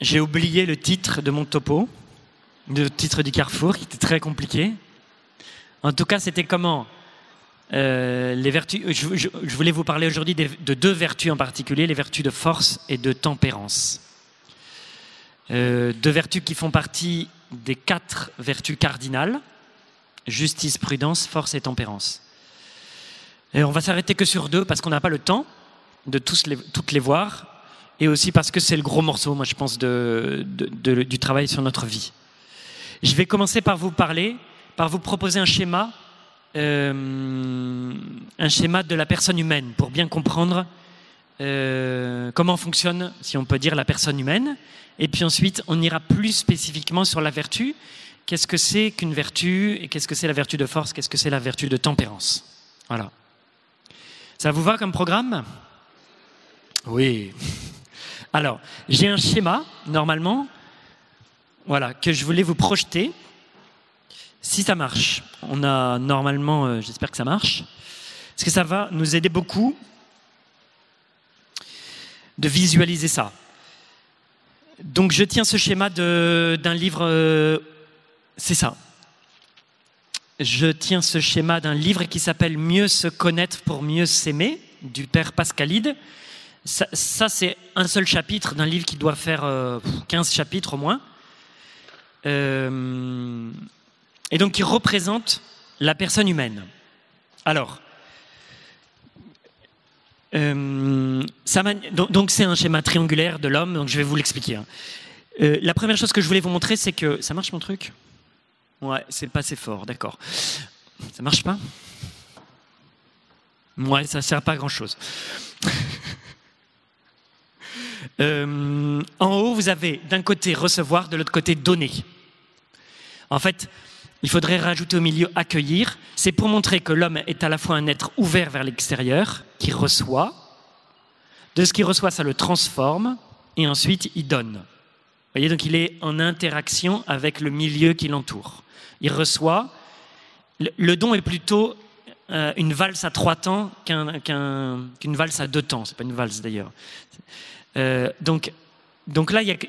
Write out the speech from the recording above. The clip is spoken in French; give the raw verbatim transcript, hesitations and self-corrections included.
j'ai oublié le titre de mon topo, le titre du carrefour, qui était très compliqué. En tout cas, c'était comment euh, les vertus. Je, je, je voulais vous parler aujourd'hui de, de deux vertus en particulier, les vertus de force et de tempérance. Euh, deux vertus qui font partie des quatre vertus cardinales: justice, prudence, force et tempérance. Et on va s'arrêter que sur deux parce qu'on n'a pas le temps de tous les, toutes les voir, et aussi parce que c'est le gros morceau, moi je pense, de, de, de, du travail sur notre vie. Je vais commencer par vous parler, par vous proposer un schéma, euh, un schéma de la personne humaine, pour bien comprendre euh, comment fonctionne, si on peut dire, la personne humaine. Et puis ensuite, on ira plus spécifiquement sur la vertu. Qu'est-ce que c'est qu'une vertu, et qu'est-ce que c'est la vertu de force, qu'est-ce que c'est la vertu de tempérance. Voilà. Ça vous va comme programme ? Oui. Alors, j'ai un schéma, normalement, voilà, que je voulais vous projeter. Si ça marche, on a normalement, euh, j'espère que ça marche, parce que ça va nous aider beaucoup de visualiser ça. Donc, je tiens ce schéma de, d'un livre, euh, c'est ça. Je tiens ce schéma d'un livre qui s'appelle « Mieux se connaître pour mieux s'aimer » du père Pascalide. Ça, ça, c'est un seul chapitre d'un livre qui doit faire euh, quinze chapitres au moins. Euh, et donc, qui représente la personne humaine. Alors, euh, ça donc, donc, c'est un schéma triangulaire de l'homme, donc je vais vous l'expliquer. Hein. Euh, la première chose que je voulais vous montrer, c'est que... Ça marche mon truc ? Ouais, c'est pas assez fort, d'accord. Ça marche pas ? Ouais, ça sert pas à grand-chose. euh, en haut, vous avez d'un côté recevoir, de l'autre côté donner. En fait, il faudrait rajouter au milieu accueillir. C'est pour montrer que l'homme est à la fois un être ouvert vers l'extérieur, qui reçoit. De ce qu'il reçoit, ça le transforme, et ensuite il donne. Vous voyez, donc il est en interaction avec le milieu qui l'entoure. Il reçoit. Le, le don est plutôt euh, une valse à trois temps qu'un, qu'un, qu'une valse à deux temps. C'est pas une valse d'ailleurs. Euh, donc, donc là, il y a